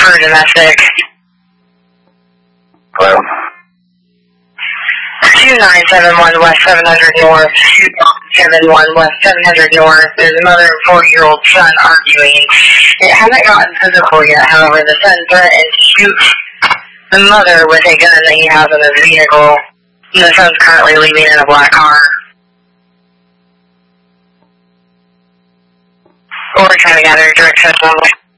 for domestic. Hello? 2971 West 700 North, 2971 West 700 North. There's a mother and 4-year-old son arguing. It hasn't gotten physical yet, however, the son threatened to shoot the mother with a gun that he has in his vehicle. And the son's currently leaving in a black car. Or trying to gather direct system.